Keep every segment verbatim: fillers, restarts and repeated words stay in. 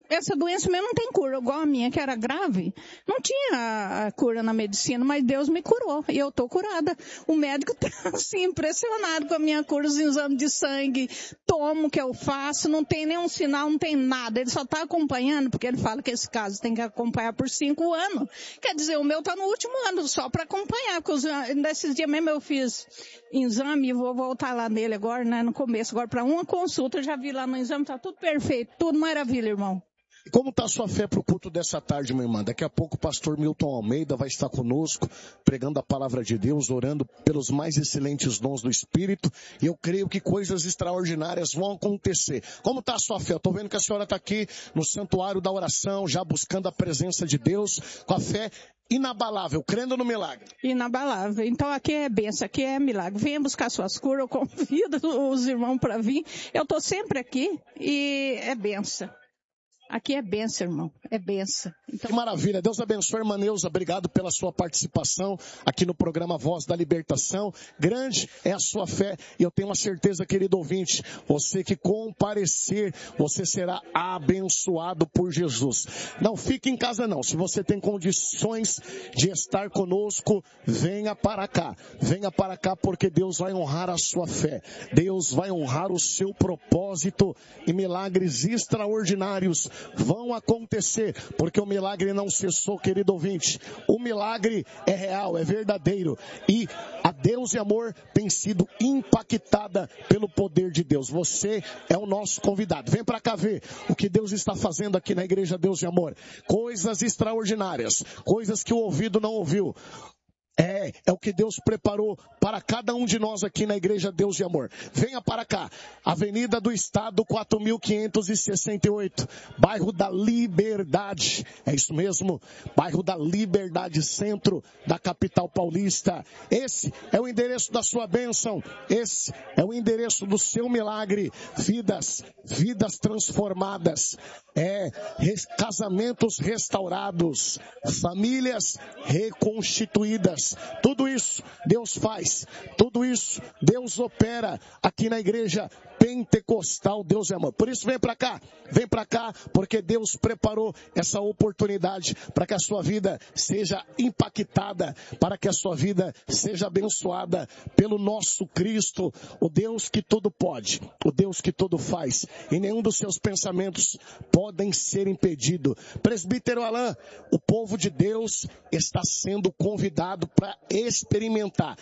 essa doença mesmo não tem cura, igual a minha, que era grave. Não tinha a cura na medicina, mas Deus me curou. E eu tô curada. O médico tá, assim, impressionado com a minha cura, os exames de sangue, tomo que eu faço, não tem nenhum sinal, não tem nada. Ele só tá acompanhando, porque ele fala que esse caso tem que acompanhar por cinco anos. Quer dizer, o meu tá no último ano, só para acompanhar, porque os, nesses dias mesmo eu fiz exame, vou voltar lá nele agora, né, no começo, agora para uma consulta, eu já vi lá no exame, tá tudo perfeito, tudo maravilha, irmão. E como está a sua fé para o culto dessa tarde, minha irmã? Daqui a pouco o pastor Milton Almeida vai estar conosco, pregando a palavra de Deus, orando pelos mais excelentes dons do Espírito. E eu creio que coisas extraordinárias vão acontecer. Como está a sua fé? Eu estou vendo que a senhora está aqui no santuário da oração, já buscando a presença de Deus, com a fé inabalável, crendo no milagre. Inabalável. Então aqui é bênção, aqui é milagre. Venha buscar suas curas, eu convido os irmãos para vir. Eu estou sempre aqui e é bênção. Aqui é bênção, irmão. É bênção. Então... Que maravilha. Deus abençoe, irmã Neuza. Obrigado pela sua participação aqui no programa Voz da Libertação. Grande é a sua fé. E eu tenho uma certeza, querido ouvinte, você que comparecer, você será abençoado por Jesus. Não fique em casa não. Se você tem condições de estar conosco, venha para cá. Venha para cá porque Deus vai honrar a sua fé. Deus vai honrar o seu propósito e milagres extraordinários vão acontecer, porque o milagre não cessou, querido ouvinte. O milagre é real, é verdadeiro. E a Deus e Amor tem sido impactada pelo poder de Deus. Você é o nosso convidado. Vem para cá ver o que Deus está fazendo aqui na Igreja Deus e Amor. Coisas extraordinárias, coisas que o ouvido não ouviu. É, é o que Deus preparou para cada um de nós aqui na Igreja Deus e Amor. Venha para cá, Avenida do Estado quatro mil quinhentos e sessenta e oito, bairro da Liberdade, é isso mesmo, bairro da Liberdade, centro da capital paulista. Esse é o endereço da sua bênção, esse é o endereço do seu milagre, vidas, vidas transformadas, é, casamentos restaurados, famílias reconstituídas. Tudo isso Deus faz, tudo isso Deus opera aqui na Igreja Pentecostal Deus é Amor. Por isso vem para cá, vem para cá, porque Deus preparou essa oportunidade para que a sua vida seja impactada, para que a sua vida seja abençoada pelo nosso Cristo, o Deus que tudo pode, o Deus que tudo faz, e nenhum dos seus pensamentos podem ser impedidos. Presbítero Alain, o povo de Deus está sendo convidado para experimentar,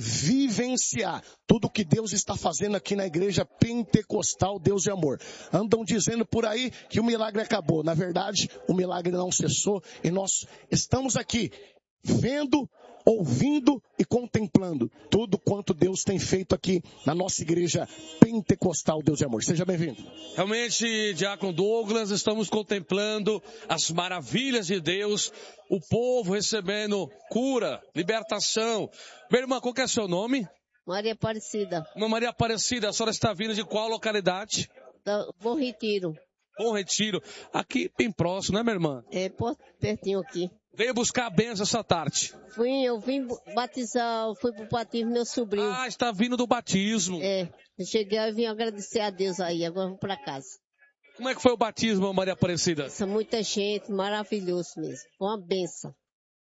vivenciar tudo que Deus está fazendo aqui na Igreja Pentecostal Deus e Amor. Andam dizendo por aí que o milagre acabou. Na verdade, o milagre não cessou e nós estamos aqui vendo, ouvindo e contemplando tudo quanto Deus tem feito aqui na nossa Igreja Pentecostal Deus e Amor. Seja bem-vindo. Realmente, Diácono Douglas, estamos contemplando as maravilhas de Deus, o povo recebendo cura, libertação. Minha irmã, qual que é o seu nome? Maria Aparecida. Uma Maria Aparecida, a senhora está vindo de qual localidade? Da Bom Retiro. Bom Retiro. Aqui bem próximo, né, minha irmã? É, pertinho aqui. Veio buscar a bênção essa tarde. Fui, eu vim batizar, fui pro batismo do meu sobrinho. Ah, está vindo do batismo. É, eu cheguei e vim agradecer a Deus aí, agora vou para casa. Como é que foi o batismo, Maria Aparecida? Nossa, muita gente, maravilhoso mesmo. Foi uma benção.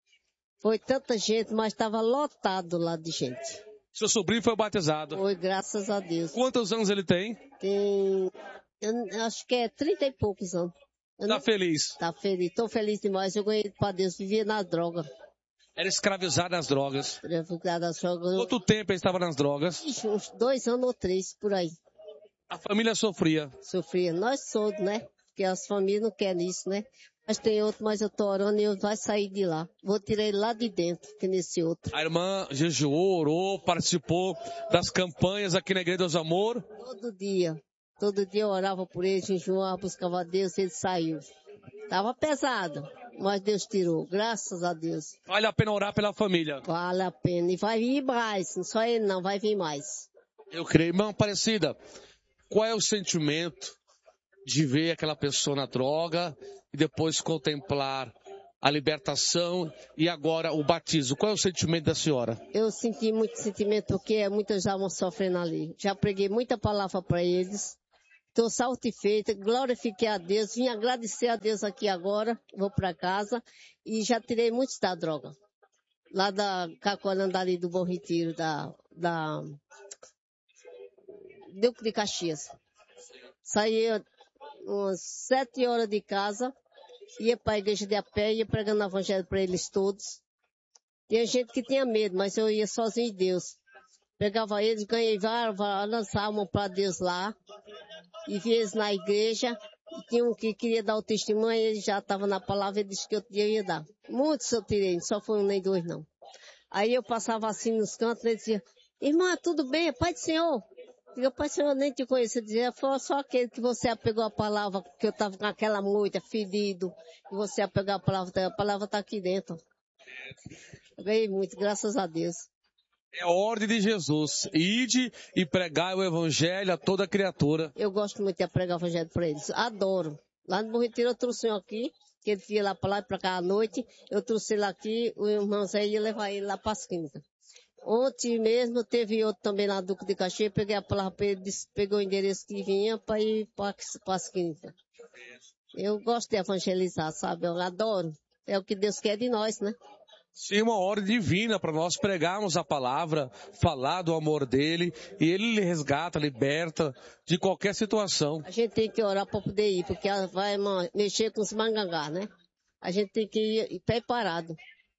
Foi tanta gente, mas estava lotado lá de gente. Seu sobrinho foi batizado? Foi, graças a Deus. Quantos anos ele tem? Tem, eu acho que é trinta e poucos anos. Eu tá não... feliz? Tá feliz, tô feliz demais. Eu ganhei para Deus, vivia na droga. Era escravizado nas drogas? Escravizado nas drogas. Quanto tempo ele estava nas drogas? Ixi, uns dois anos ou três, por aí. A família sofria? Sofria. Nós todos, né? Porque as famílias não querem isso, né? Mas tem outro, mas eu tô orando e eu vai sair de lá. Vou tirar ele lá de dentro, que nesse outro. A irmã jejuou, orou, participou das campanhas aqui na Igreja Deus Amor? Todo dia. Todo dia eu orava por ele, jejuava, buscava Deus, ele saiu. Tava pesado, mas Deus tirou, graças a Deus. Vale a pena orar pela família? Vale a pena. E vai vir mais, não só ele não, vai vir mais. Eu creio. Irmã Aparecida, qual é o sentimento de ver aquela pessoa na droga e depois contemplar a libertação e agora o batismo? Qual é o sentimento da senhora? Eu senti muito sentimento porque muitas almas sofrendo ali. Já preguei muita palavra para eles. Estou satisfeita, glorifiquei a Deus, vim agradecer a Deus aqui agora, vou para casa e já tirei muitos da droga. Lá da Cacoalanda ali do Bom Retiro, da, da Duque de Caxias. Saí umas sete horas de casa, ia para a igreja de a pé, ia pregando o evangelho para eles todos. Tinha gente que tinha medo, mas eu ia sozinho em Deus. Pegava eles, ganhei várias, lançavam para Deus lá. E vi eles na igreja. E tinha um que queria dar o testemunho, ele já estava na palavra e disse que eu ia dar. Muitos eu tirei, só foi um nem dois não. Aí eu passava assim nos cantos, ele dizia, irmã, tudo bem? É Pai do Senhor? Eu digo, Pai do Senhor, eu nem te conheço. Ele dizia, foi só aquele que você apegou a palavra, que eu estava com aquela moita, ferido, que você apegou a palavra, a palavra está aqui dentro. Eu ganhei muito, graças a Deus. É a ordem de Jesus. Ide e pregai o evangelho a toda criatura. Eu gosto muito de pregar o evangelho para eles. Adoro. Lá no Bom Retiro eu trouxe um aqui, que ele ia lá para lá e para cá à noite. Eu trouxe ele aqui, o irmão Zé ia levar ele lá para as clínicas. Ontem mesmo teve outro também lá do Duque de Caxias, peguei a palavra para ele, disse, pegou o endereço que vinha para ir para as clínicas. Eu gosto de evangelizar, sabe? Eu adoro. É o que Deus quer de nós, né? Sim, uma ordem divina para nós pregarmos a palavra, falar do amor dele, e ele lhe resgata, liberta de qualquer situação. A gente tem que orar para poder ir, porque ela vai mexer com os mangangá, né? A gente tem que ir preparado.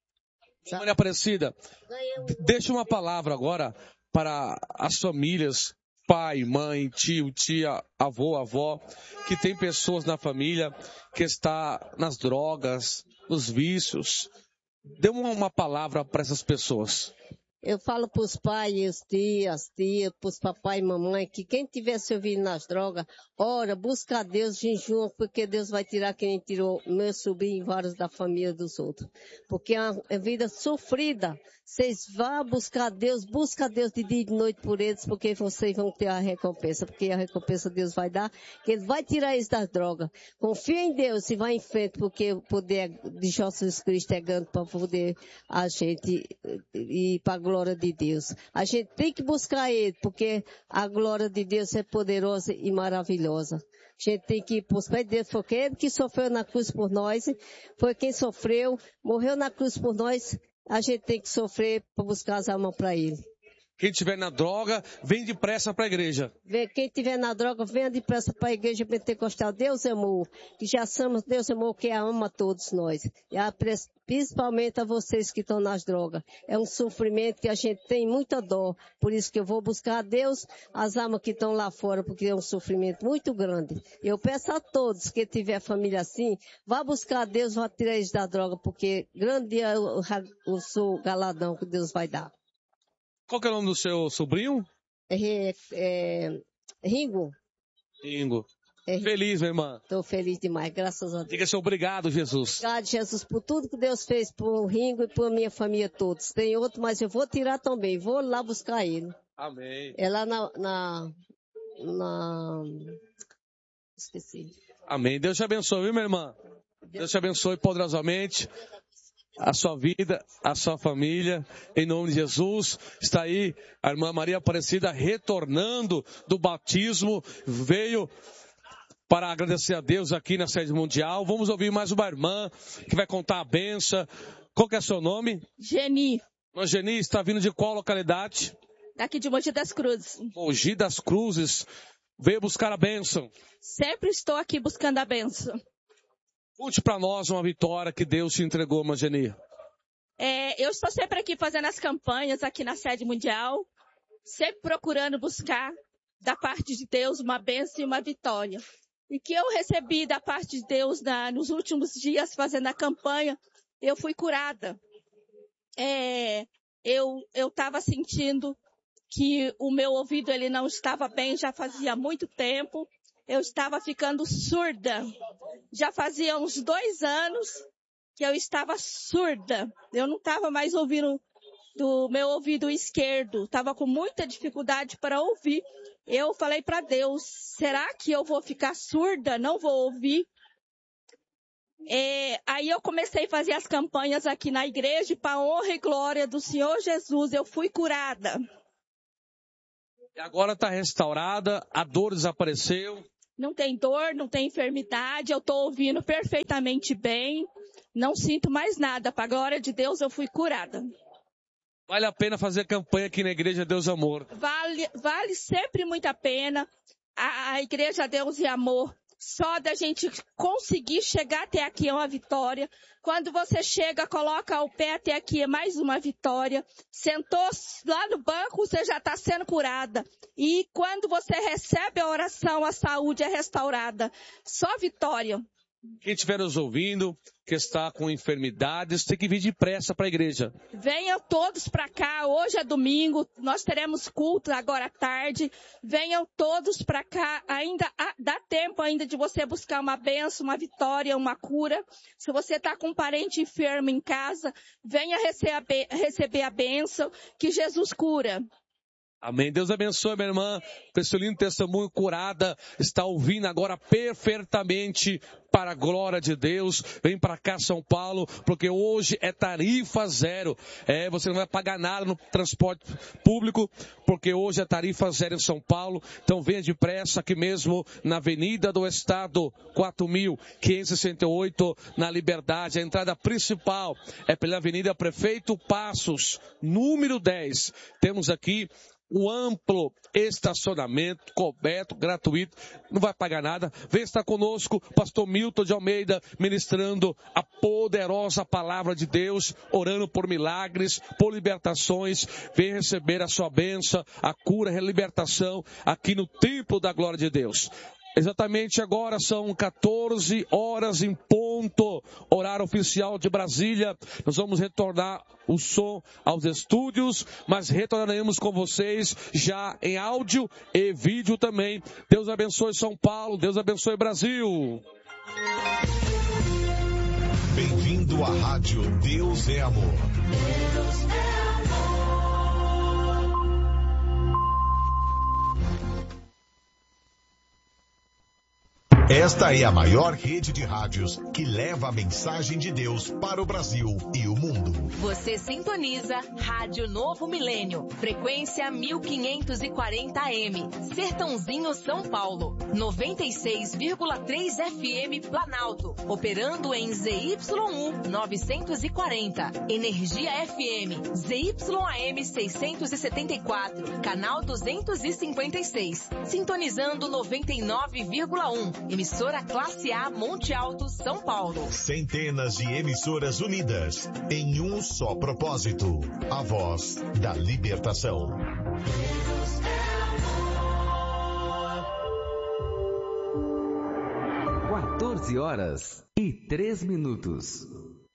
Maria Aparecida, deixa uma palavra agora para as famílias, pai, mãe, tio, tia, avô, avó, que tem pessoas na família que está nas drogas, nos vícios. Dê uma, uma palavra para essas pessoas. Eu falo para os pais, tias, tias, para os papai e mamãe, que quem estiver se ouvindo nas drogas, ora, busca a Deus, jejum, porque Deus vai tirar quem tirou meu sobrinho e vários da família dos outros. Porque é uma vida sofrida. Vocês vão buscar a Deus, busca a Deus de dia e de noite por eles, porque vocês vão ter a recompensa, porque a recompensa Deus vai dar, que Ele vai tirar eles das drogas. Confia em Deus e vai em frente, porque o poder de Jesus Cristo é grande para poder a gente ir para a glória de Deus. A gente tem que buscar Ele, porque a glória de Deus é poderosa e maravilhosa. A gente tem que ir para os pés de Deus, porque Ele que sofreu na cruz por nós, foi quem sofreu, morreu na cruz por nós. A gente tem que sofrer para buscar as almas para Ele. Quem estiver na droga, vem depressa para a igreja. Quem estiver na droga, venha depressa para a igreja pentecostal. Deus amou, que já somos Deus amou, que ama a todos nós. E a, principalmente a vocês que estão nas drogas. É um sofrimento que a gente tem muita dor. Por isso que eu vou buscar a Deus, as almas que estão lá fora, porque é um sofrimento muito grande. Eu peço a todos que tiver família assim, vá buscar a Deus, vá tirar eles da droga, porque grande é o, o, o galadão que Deus vai dar. Qual que é o nome do seu sobrinho? É, é, Ringo. Ringo. É, feliz, minha irmã. Estou feliz demais, graças a Deus. Diga-se obrigado, Jesus. Obrigado, Jesus, por tudo que Deus fez por Ringo e por minha família todos. Tem outro, mas eu vou tirar também. Vou lá buscar ele. Amém. É lá na... na, na... Esqueci. Amém. Deus te abençoe, viu, minha irmã? Deus te abençoe poderosamente. A sua vida, a sua família, em nome de Jesus. Está aí a irmã Maria Aparecida retornando do batismo, veio para agradecer a Deus aqui na sede mundial. Vamos ouvir mais uma irmã que vai contar a benção. Qual que é seu nome? Geni. Irmã Geni, está vindo de qual localidade? Daqui de Mogi das Cruzes. Mogi das Cruzes. Veio buscar a bênção. Sempre estou aqui buscando a bênção. Conte para nós uma vitória que Deus te entregou, Mageni. É, eu estou sempre aqui fazendo as campanhas aqui na sede mundial, sempre procurando buscar da parte de Deus uma bênção e uma vitória. E que eu recebi da parte de Deus na, nos últimos dias fazendo a campanha, eu fui curada. É, eu eu estava sentindo que o meu ouvido ele não estava bem já fazia muito tempo. Eu estava ficando surda. Já fazia uns dois anos que eu estava surda. Eu não estava mais ouvindo do meu ouvido esquerdo. Estava com muita dificuldade para ouvir. Eu falei para Deus, será que eu vou ficar surda? Não vou ouvir? É, aí eu comecei a fazer as campanhas aqui na igreja e para a honra e glória do Senhor Jesus, eu fui curada. E agora está restaurada, a dor desapareceu. não tem dor, não tem enfermidade, eu estou ouvindo perfeitamente bem, não sinto mais nada. Para a glória de Deus, eu fui curada. Vale a pena fazer campanha aqui na Igreja Deus e Amor? Vale, vale sempre muito a pena. A, a Igreja Deus e Amor, só da gente conseguir chegar até aqui é uma vitória. Quando você chega, coloca o pé até aqui, é mais uma vitória. Sentou lá no banco, você já está sendo curada. E quando você recebe a oração, a saúde é restaurada. Só vitória. Quem estiver nos ouvindo, que está com enfermidades, tem que vir depressa para a igreja. Venham todos para cá, hoje é domingo, nós teremos culto agora à tarde. Venham todos para cá, ainda há, dá tempo ainda de você buscar uma bênção, uma vitória, uma cura. Se você está com um parente enfermo em casa, venha receber, receber a bênção, que Jesus cura. Amém. Deus abençoe, minha irmã. Esse lindo testemunho, curada, está ouvindo agora perfeitamente para a glória de Deus. Vem para cá, São Paulo, porque hoje é tarifa zero. É, você não vai pagar nada no transporte público, porque hoje é tarifa zero em São Paulo. Então venha depressa aqui mesmo na Avenida do Estado, quatro mil quinhentos e sessenta e oito, na Liberdade. A entrada principal é pela Avenida Prefeito Passos, número dez. Temos aqui um amplo estacionamento, coberto, gratuito, não vai pagar nada. Vem estar conosco, pastor Milton de Almeida, ministrando a poderosa palavra de Deus, orando por milagres, por libertações. Vem receber a sua bênção, a cura, a libertação aqui no Templo da Glória de Deus. Exatamente agora são quatorze horas em ponto, horário oficial de Brasília. Nós vamos retornar o som aos estúdios, mas retornaremos com vocês já em áudio e vídeo também. Deus abençoe São Paulo, Deus abençoe Brasil. Bem-vindo à Rádio Deus é Amor. Deus é amor. Esta é a maior rede de rádios que leva a mensagem de Deus para o Brasil e o mundo. Você sintoniza Rádio Novo Milênio, frequência mil quinhentos e quarenta A M, Sertãozinho, São Paulo, noventa e seis vírgula três F M Planalto, operando em Z Y U novecentos e quarenta, Energia F M, Z Y A M seiscentos e setenta e quatro, canal duzentos e cinquenta e seis, sintonizando noventa e nove vírgula um, emissora Classe A Monte Alto, São Paulo. Centenas de emissoras unidas em um só propósito, a voz da libertação. quatorze horas e três minutos.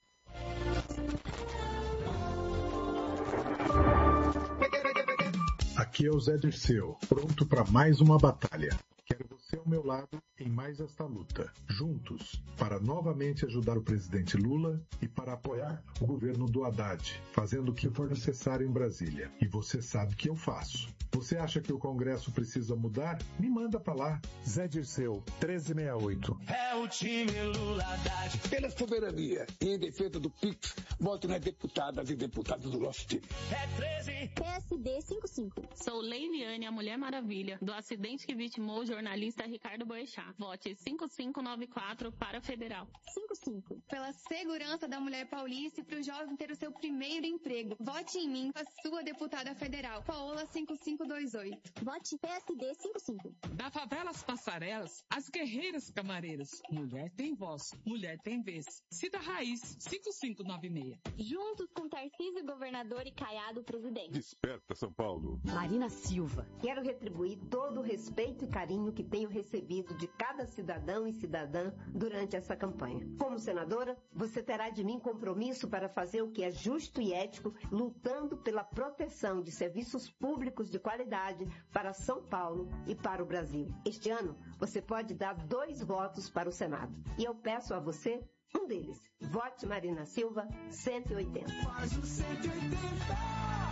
Aqui é o Zé Dirceu, pronto para mais uma batalha. Quero você ao meu lado em mais esta luta. Juntos, para novamente ajudar o presidente Lula e para apoiar o governo do Haddad, fazendo o que for necessário em Brasília. E você sabe que eu faço. Você acha que o Congresso precisa mudar? Me manda para lá. Zé Dirceu, treze sessenta e oito. É o time Lula Haddad. Pela soberania e em defesa do P I X, vote nas deputadas e deputados do nosso time. É treze. P S D cinquenta e cinco. Sou Leiliane, a Mulher Maravilha, do acidente que vitimou o jornalista Ricardo Boechat. Vote cinco cinco nove quatro para Federal. cinquenta e cinco. Pela segurança da mulher paulista e para o jovem ter o seu primeiro emprego. Vote em mim, a sua deputada federal. Paola cinco cinco dois oito. Vote P S D cinquenta e cinco. Da favela às passarelas, as guerreiras camareiras. Mulher tem voz, mulher tem vez. Cida Raiz, cinco cinco nove seis. Juntos com Tarcísio Governador e Caiado Presidente. Desperta São Paulo. Marina Silva. Quero retribuir todo o respeito e carinho que tenho recebido de cada cidadão e cidadã durante essa campanha. Como senadora, você terá de mim compromisso para fazer o que é justo e ético, lutando pela proteção de serviços públicos de qualidade para São Paulo e para o Brasil. Este ano, você pode dar dois votos para o Senado. E eu peço a você um deles. Vote Marina Silva, cento e oitenta. Faz o cento e oitenta.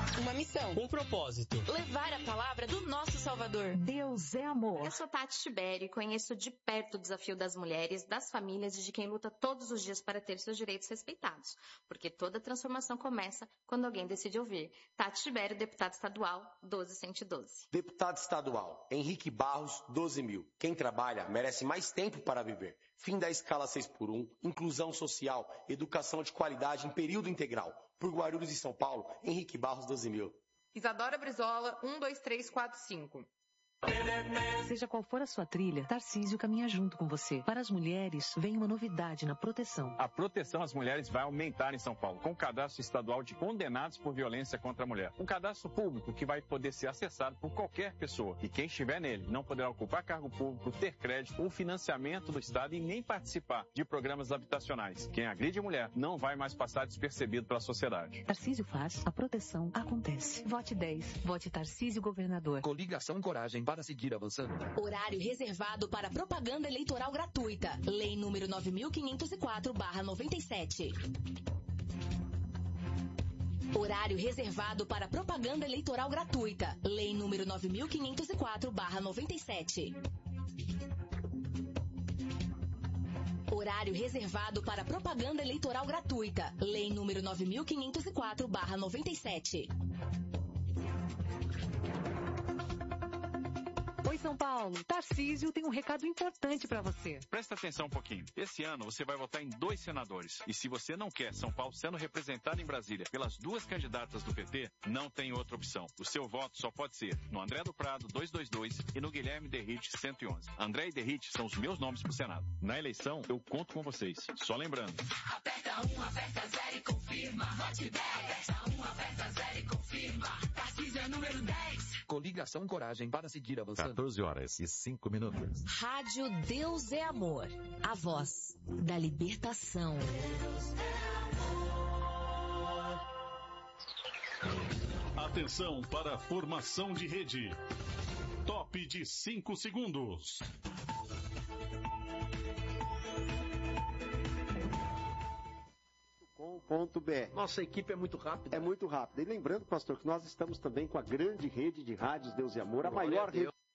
Uma missão. Um propósito. Levar a palavra do nosso Salvador. Deus é amor. Eu sou Tati Tibério e conheço de perto o desafio das mulheres, das famílias e de quem luta todos os dias para ter seus direitos respeitados. Porque toda transformação começa quando alguém decide ouvir. Tati Tibério, deputada estadual, doze cento e doze. Deputado estadual, Henrique Barros, doze mil. Quem trabalha merece mais tempo para viver. Fim da escala seis por um, inclusão social, educação de qualidade em período integral. Por Guarulhos e São Paulo, Henrique Barros, doze mil. Isadora Brizola, um dois três quatro cinco. Seja qual for a sua trilha, Tarcísio caminha junto com você. Para as mulheres, vem uma novidade na proteção. A proteção às mulheres vai aumentar em São Paulo, com o cadastro estadual de condenados por violência contra a mulher. Um cadastro público que vai poder ser acessado por qualquer pessoa. E quem estiver nele não poderá ocupar cargo público, ter crédito ou financiamento do Estado e nem participar de programas habitacionais. Quem agride mulher não vai mais passar despercebido pela sociedade. Tarcísio faz, a proteção acontece. Vote dez. Vote Tarcísio Governador. Coligação Coragem para seguir avançando. Horário reservado para propaganda eleitoral gratuita. Lei número nove mil quinhentos e quatro barra noventa e sete. Horário reservado para propaganda eleitoral gratuita. Lei número nove mil quinhentos e quatro barra noventa e sete. Horário reservado para propaganda eleitoral gratuita. Lei número nove mil quinhentos e quatro barra noventa e sete. Oi, São Paulo. Tarcísio tem um recado importante para você. Presta atenção um pouquinho. Esse ano você vai votar em dois senadores. E se você não quer São Paulo sendo representado em Brasília pelas duas candidatas do P T, não tem outra opção. O seu voto só pode ser no André do Prado duzentos e vinte e dois e no Guilherme Derrite cento e onze. André e Derrite são os meus nomes pro Senado. Na eleição, eu conto com vocês. Só lembrando. Aperta um, aperta zero e confirma. Vote dez. Aperta um, aperta zero e confirma. Tarcísio é número dez. Coligação Coragem para seguir avançando. quatorze horas e cinco minutos. Rádio Deus é Amor. A voz da libertação. Atenção para a formação de rede. Top de cinco segundos. .br. Nossa equipe é muito rápida. É muito rápida. E lembrando, pastor, que nós estamos também com a grande rede de rádios Deus e Amor, a maior rede